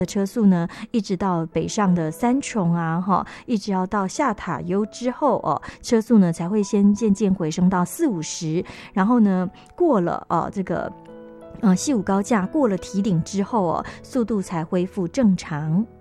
车速呢，一直到北上的三重啊，一直要到下塔悠之后哦，车速呢才会先渐渐回升到40-50，然后呢过了这个西武高架过了堤顶之后哦，速度才恢复正常。